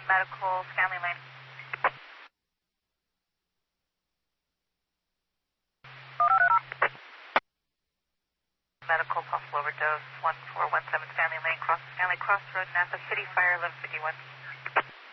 medical, Stanley Lane. Medical, possible overdose, 1417 Stanley Lane, Stanley Crossroad, Napa City, Fire 1151.